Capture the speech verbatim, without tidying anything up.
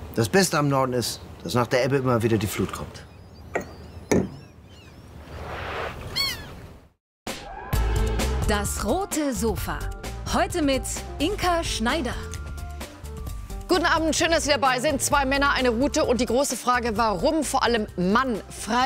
Das Beste am Norden ist, dass nach der Ebbe immer wieder die Flut kommt. Das rote Sofa. Heute mit Inka Schneider. Guten Abend, schön, dass Sie dabei sind. Zwei Männer, eine Route und die große Frage, warum vor allem Mann frei